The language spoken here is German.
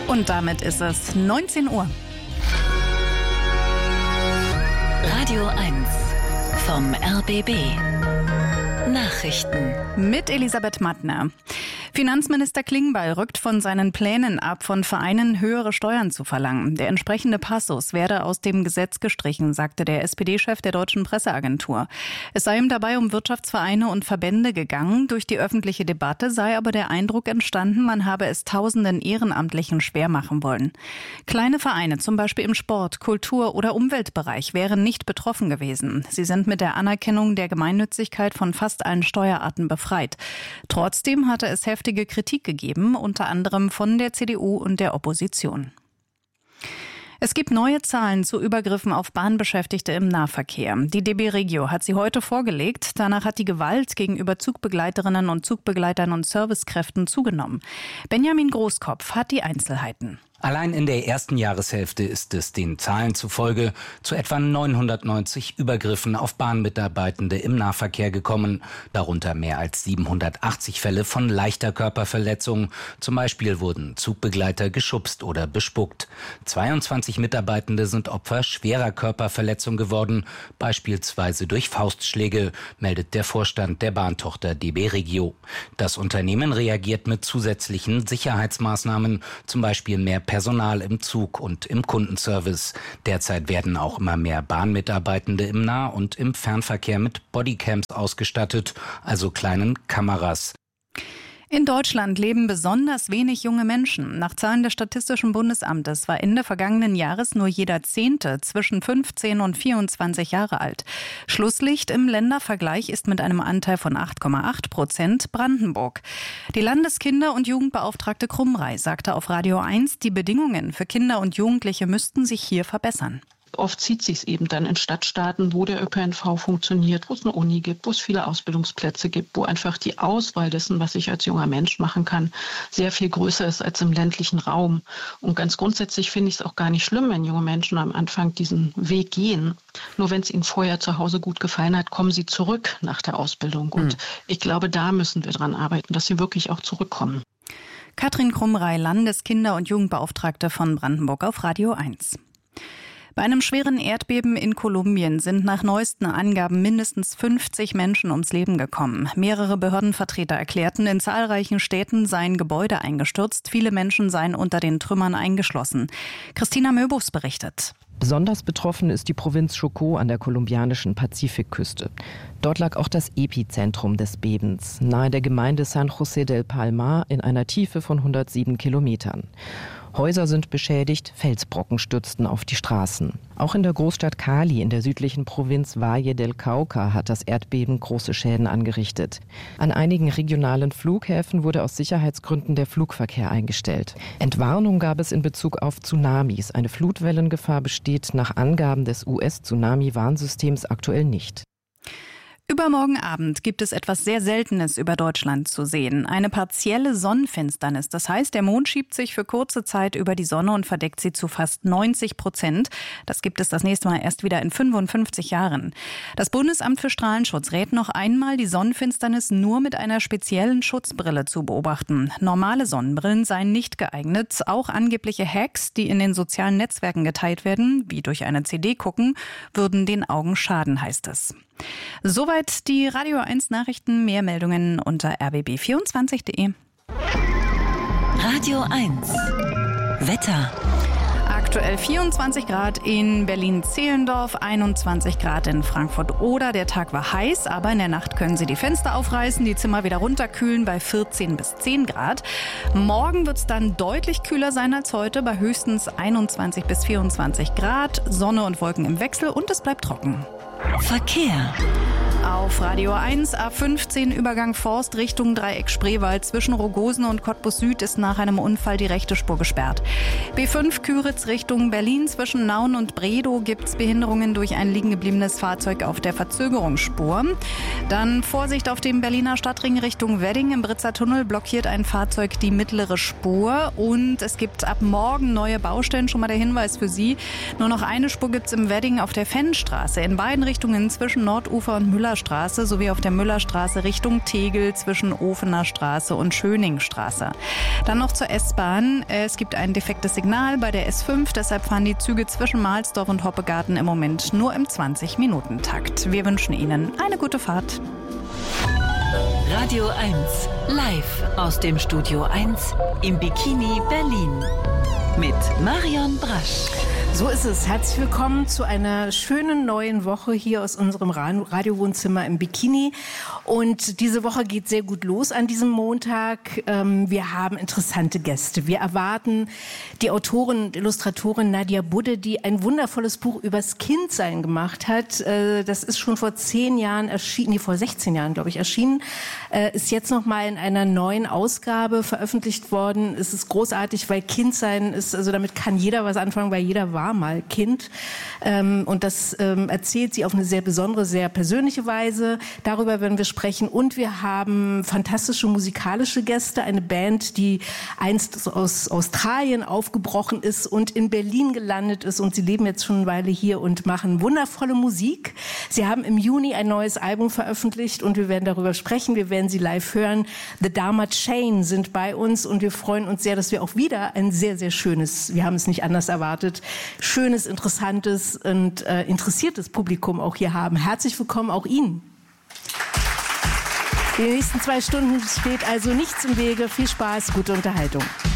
Und damit ist es 19 Uhr. Radio 1 vom RBB. Nachrichten. Mit Elisabeth Mattner. Finanzminister Klingbeil rückt von seinen Plänen ab, von Vereinen höhere Steuern zu verlangen. Der entsprechende Passus werde aus dem Gesetz gestrichen, sagte der SPD-Chef der Deutschen Presseagentur. Es sei ihm dabei um Wirtschaftsvereine und Verbände gegangen. Durch die öffentliche Debatte sei aber der Eindruck entstanden, man habe es tausenden Ehrenamtlichen schwer machen wollen. Kleine Vereine, zum Beispiel im Sport, Kultur- oder Umweltbereich, wären nicht betroffen gewesen. Sie sind mit der Anerkennung der Gemeinnützigkeit von fast allen Steuerarten befreit. Trotzdem hatte es heftige Kritik gegeben, unter anderem von der CDU und der Opposition. Es gibt neue Zahlen zu Übergriffen auf Bahnbeschäftigte im Nahverkehr. Die DB Regio hat sie heute vorgelegt. Danach hat die Gewalt gegenüber Zugbegleiterinnen und Zugbegleitern und Servicekräften zugenommen. Benjamin Großkopf hat die Einzelheiten. Allein in der ersten Jahreshälfte ist es den Zahlen zufolge zu etwa 990 Übergriffen auf Bahnmitarbeitende im Nahverkehr gekommen, darunter mehr als 780 Fälle von leichter Körperverletzung. Zum Beispiel wurden Zugbegleiter geschubst oder bespuckt. 22 Mitarbeitende sind Opfer schwerer Körperverletzung geworden, beispielsweise durch Faustschläge, meldet der Vorstand der Bahntochter DB Regio. Das Unternehmen reagiert mit zusätzlichen Sicherheitsmaßnahmen, zum Beispiel mehr Personal im Zug und im Kundenservice. Derzeit werden auch immer mehr Bahnmitarbeitende im Nah- und im Fernverkehr mit Bodycams ausgestattet, also kleinen Kameras. In Deutschland leben besonders wenig junge Menschen. Nach Zahlen des Statistischen Bundesamtes war Ende vergangenen Jahres nur jeder 10. zwischen 15 und 24 Jahre alt. Schlusslicht im Ländervergleich ist mit einem Anteil von 8,8% Brandenburg. Die Landeskinder- und Jugendbeauftragte Krumrei sagte auf Radio 1, die Bedingungen für Kinder und Jugendliche müssten sich hier verbessern. Oft zieht sich es eben dann in Stadtstaaten, wo der ÖPNV funktioniert, wo es eine Uni gibt, wo es viele Ausbildungsplätze gibt, wo einfach die Auswahl dessen, was ich als junger Mensch machen kann, sehr viel größer ist als im ländlichen Raum. Und ganz grundsätzlich finde ich es auch gar nicht schlimm, wenn junge Menschen am Anfang diesen Weg gehen. Nur wenn es ihnen vorher zu Hause gut gefallen hat, kommen sie zurück nach der Ausbildung. Und ich glaube, da müssen wir dran arbeiten, dass sie wirklich auch zurückkommen. Katrin Krumrei, Landeskinder- und Jugendbeauftragte von Brandenburg auf Radio 1. Bei einem schweren Erdbeben in Kolumbien sind nach neuesten Angaben mindestens 50 Menschen ums Leben gekommen. Mehrere Behördenvertreter erklärten, in zahlreichen Städten seien Gebäude eingestürzt, viele Menschen seien unter den Trümmern eingeschlossen. Christina Möbus berichtet. Besonders betroffen ist die Provinz Chocó an der kolumbianischen Pazifikküste. Dort lag auch das Epizentrum des Bebens, nahe der Gemeinde San José del Palmar in einer Tiefe von 107 Kilometern. Häuser sind beschädigt, Felsbrocken stürzten auf die Straßen. Auch in der Großstadt Cali in der südlichen Provinz Valle del Cauca hat das Erdbeben große Schäden angerichtet. An einigen regionalen Flughäfen wurde aus Sicherheitsgründen der Flugverkehr eingestellt. Entwarnung gab es in Bezug auf Tsunamis. Eine Flutwellengefahr besteht nach Angaben des US-Tsunami-Warnsystems aktuell nicht. Übermorgen Abend gibt es etwas sehr Seltenes über Deutschland zu sehen. Eine partielle Sonnenfinsternis. Das heißt, der Mond schiebt sich für kurze Zeit über die Sonne und verdeckt sie zu fast 90%. Das gibt es das nächste Mal erst wieder in 55 Jahren. Das Bundesamt für Strahlenschutz rät noch einmal, die Sonnenfinsternis nur mit einer speziellen Schutzbrille zu beobachten. Normale Sonnenbrillen seien nicht geeignet. Auch angebliche Hacks, die in den sozialen Netzwerken geteilt werden, wie durch eine CD gucken, würden den Augen schaden, heißt es. Soweit die Radio 1 Nachrichten. Mehr Meldungen unter rbb24.de. Radio 1 Wetter. Aktuell 24 Grad in Berlin-Zehlendorf, 21 Grad in Frankfurt-Oder. Der Tag war heiß, aber in der Nacht können Sie die Fenster aufreißen, die Zimmer wieder runterkühlen bei 14 bis 10 Grad. Morgen wird es dann deutlich kühler sein als heute, bei höchstens 21 bis 24 Grad. Sonne und Wolken im Wechsel und es bleibt trocken. Verkehr. Auf Radio 1 A15 Übergang Forst Richtung Dreieck Spreewald. Zwischen Rogosen und Cottbus Süd ist nach einem Unfall die rechte Spur gesperrt. B5 Küritz Richtung Berlin. Zwischen Nauen und Bredow gibt es Behinderungen durch ein liegengebliebenes Fahrzeug auf der Verzögerungsspur. Dann Vorsicht auf dem Berliner Stadtring Richtung Wedding. Im Britzer Tunnel blockiert ein Fahrzeug die mittlere Spur. Und es gibt ab morgen neue Baustellen. Schon mal der Hinweis für Sie. Nur noch eine Spur gibt es im Wedding auf der Fennstraße. In beiden Richtungen zwischen Nordufer und Müller Müllerstraße sowie auf der Müllerstraße Richtung Tegel zwischen Ofener Straße und Schöningstraße. Dann noch zur S-Bahn. Es gibt ein defektes Signal bei der S5, deshalb fahren die Züge zwischen Mahlsdorf und Hoppegarten im Moment nur im 20-Minuten-Takt. Wir wünschen Ihnen eine gute Fahrt. Radio 1, live aus dem Studio 1 im Bikini Berlin mit Marion Brasch. So ist es. Herzlich willkommen zu einer schönen neuen Woche hier aus unserem Radiowohnzimmer im Bikini. Und diese Woche geht sehr gut los an diesem Montag. Wir haben interessante Gäste. Wir erwarten die Autorin und Illustratorin Nadia Budde, die ein wundervolles Buch übers Kindsein gemacht hat. Das ist schon vor 10 Jahren erschienen, vor 16 Jahren, glaube ich, erschienen. Ist jetzt nochmal in einer neuen Ausgabe veröffentlicht worden. Es ist großartig, weil Kindsein ist, also damit kann jeder was anfangen, weil jeder war mal Kind. Und das erzählt sie auf eine sehr besondere, sehr persönliche Weise. Darüber werden wir sprechen. Und wir haben fantastische musikalische Gäste. Eine Band, die einst aus Australien aufgebrochen ist und in Berlin gelandet ist. Und sie leben jetzt schon eine Weile hier und machen wundervolle Musik. Sie haben im Juni ein neues Album veröffentlicht und wir werden darüber sprechen. Wir werden sie live hören. The Dharma Chain sind bei uns und wir freuen uns sehr, dass wir auch wieder ein sehr, sehr schönes, wir haben es nicht anders erwartet, schönes, interessantes und interessiertes Publikum auch hier haben. Herzlich willkommen auch Ihnen. Die nächsten 2 Stunden steht also nichts im Wege. Viel Spaß, gute Unterhaltung.